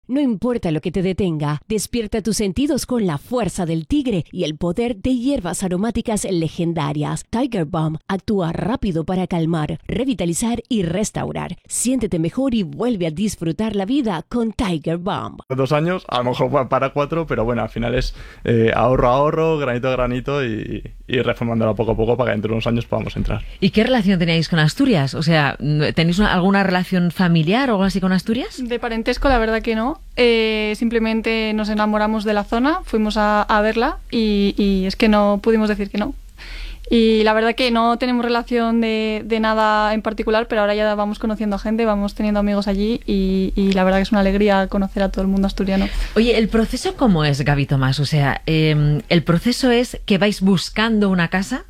No importa lo que te detenga, despierta tus sentidos con la fuerza del tigre y el poder de hierbas aromáticas legendarias. Tiger Balm actúa rápido para calmar, revitalizar y restaurar. Siéntete mejor y vuelve a disfrutar la vida con Tiger Balm. 2 años, a lo mejor para 4, pero bueno, al final es ahorro a ahorro, granito a granito y reformándolo poco a poco para que dentro de unos años podamos entrar. ¿Y qué relación teníais con Asturias? O sea, ¿tenéis alguna relación familiar o algo así con Asturias? De parentesco, la verdad que no. Simplemente nos enamoramos de la zona, fuimos a verla y es que no pudimos decir que no. Y la verdad que no tenemos relación de nada en particular, pero ahora ya vamos conociendo a gente, vamos teniendo amigos allí y la verdad que es una alegría conocer a todo el mundo asturiano. Oye, ¿el proceso cómo es, Gaby Tomás? O sea, ¿el proceso es que vais buscando una casa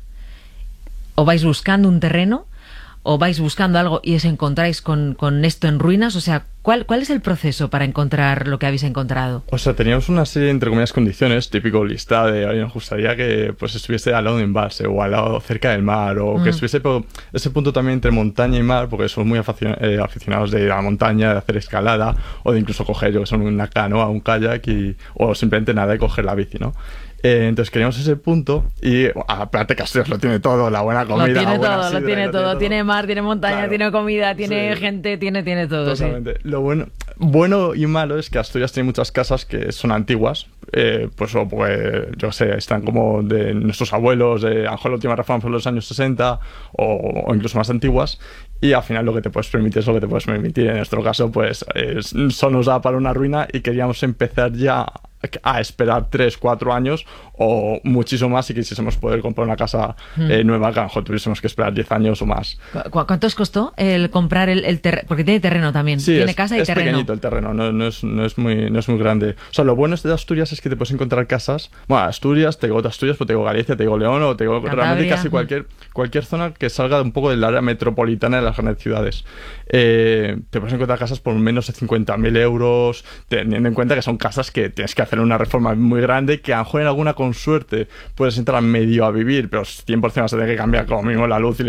o vais buscando un terreno o vais buscando algo y os encontráis con esto en ruinas? O sea, ¿cuál es el proceso para encontrar lo que habéis encontrado? O sea, teníamos una serie de, entre comillas, condiciones, típico listado de, oye, nos gustaría que pues estuviese al lado de un embalse o al lado cerca del mar o que estuviese por ese punto también entre montaña y mar, porque somos muy aficionados de ir a la montaña, de hacer escalada o de incluso coger, yo que son una canoa, un kayak o simplemente nada y coger la bici, ¿no? Entonces queríamos ese punto y aparte Asturias lo tiene todo, la buena comida, lo tiene todo, tiene mar, tiene montaña, claro, tiene comida, tiene gente, tiene todo. Totalmente. Sí. Lo bueno y malo es que Asturias tiene muchas casas que son antiguas, pues yo sé, están como de nuestros abuelos, a lo mejor la última reforma fue en los años 60 o incluso más antiguas. Y al final lo que te puedes permitir es lo que te puedes permitir. En nuestro caso, pues solo nos da para una ruina y queríamos empezar ya a esperar 3-4 años o muchísimo más si quisiésemos poder comprar una casa nueva, que a lo mejor tuviésemos que esperar 10 años o más. ¿Cuánto os costó el comprar el terreno? Porque tiene terreno también, sí, tiene casa y terreno. Es pequeñito el terreno, no es muy grande. O sea, lo bueno de Asturias es que te puedes encontrar casas, bueno, Asturias, te digo Asturias, pero te digo Galicia, te digo León o te digo realmente casi cualquier zona que salga un poco del área metropolitana de las grandes ciudades. Te puedes encontrar casas por menos de 50.000 euros, teniendo en cuenta que son casas que tienes que hacer una reforma muy grande, que a lo mejor en alguna con suerte puedes entrar medio a vivir, pero 100% vas a tener que cambiar como mínimo la luz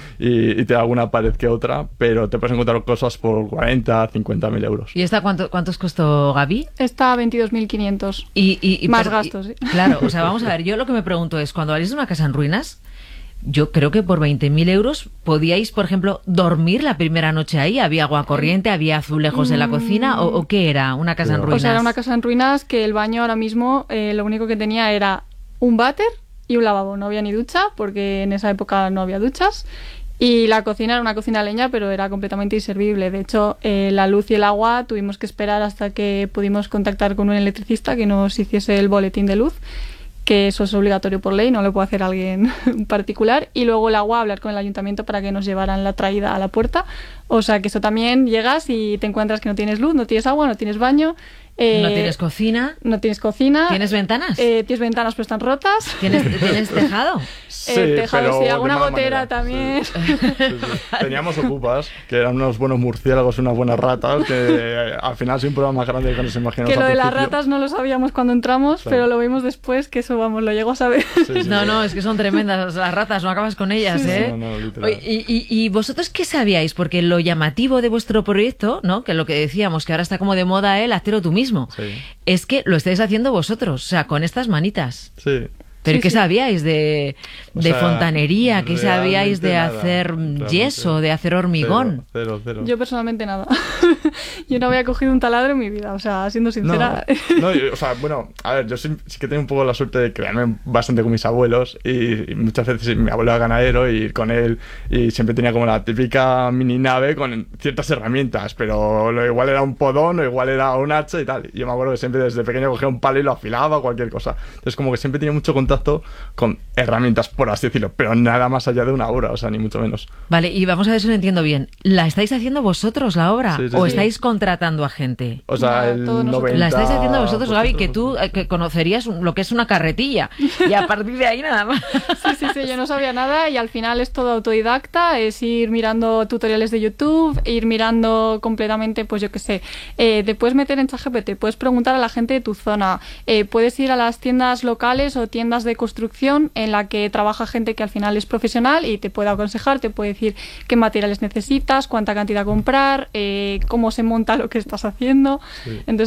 y te da alguna pared que otra, pero te puedes encontrar cosas por 40-50.000 euros. ¿Y esta cuánto os costó, Gaby? Esta 22.500. Y más gastos, ¿sí? Claro, o sea, vamos a ver, yo lo que me pregunto es, cuando haréis una casa en ruinas, yo creo que por 20.000 euros podíais, por ejemplo, dormir la primera noche ahí. ¿Había agua corriente? ¿Había azulejos en la cocina? ¿O qué era? ¿Una casa en ruinas? O sea, era una casa en ruinas que el baño ahora mismo lo único que tenía era un váter y un lavabo. No había ni ducha porque en esa época no había duchas. Y la cocina era una cocina a leña, pero era completamente inservible. De hecho, la luz y el agua tuvimos que esperar hasta que pudimos contactar con un electricista que nos hiciese el boletín de luz, que eso es obligatorio por ley, no lo puede hacer alguien particular, y luego el agua, hablar con el ayuntamiento para que nos llevaran la traída a la puerta. O sea que eso también, llegas y te encuentras que no tienes luz, no tienes agua, no tienes baño. ¿No tienes cocina? No tienes cocina. ¿Tienes ventanas? Tienes ventanas pero están rotas. ¿Tienes tejado? Sí, tejado, sí, alguna gotera también. Sí. Teníamos ocupas, que eran unos buenos murciélagos y unas buenas ratas, que al final sí un problema más grande que nos imaginamos. Que lo de las ratas no lo sabíamos cuando entramos, pero lo vimos después, que eso, vamos, lo llego a saber. No, es que son tremendas las ratas, no acabas con ellas, ¿eh? No, literal. ¿Y vosotros qué sabíais? Porque lo llamativo de vuestro proyecto, ¿no? Que lo que decíamos, que ahora está como de moda el hazlo tú mismo, es que lo estáis haciendo vosotros, o sea, con estas manitas. Sí. ¿Pero qué sabíais de fontanería? ¿Qué sabíais de hacer yeso, de hacer hormigón? Cero. Yo personalmente nada. Yo no había cogido un taladro en mi vida, o sea, siendo sincera. O sea, bueno, a ver, yo sí que tengo un poco la suerte de criarme bastante con mis abuelos y muchas veces mi abuelo era ganadero y ir con él y siempre tenía como la típica mini nave con ciertas herramientas, pero lo igual era un podón o igual era un hacha y tal. Y yo me acuerdo que siempre desde pequeño cogía un palo y lo afilaba o cualquier cosa. Entonces como que siempre tenía mucho contacto con herramientas, por así decirlo, pero nada más allá de una obra, o sea, ni mucho menos. Vale, y vamos a ver si lo entiendo bien. ¿La estáis haciendo vosotros la obra? Sí, ¿O estáis contratando a gente? O sea, el 90... La estáis haciendo vosotros, Gaby, que tú que conocerías lo que es una carretilla y a partir de ahí nada más. Sí, yo no sabía nada y al final es todo autodidacta, es ir mirando tutoriales de YouTube, ir mirando completamente, pues yo qué sé, te puedes meter en ChatGPT, puedes preguntar a la gente de tu zona, puedes ir a las tiendas locales o tiendas de construcción en la que trabaja gente que al final es profesional y te puede aconsejar, te puede decir qué materiales necesitas, cuánta cantidad comprar, cómo se monta lo que estás haciendo. Entonces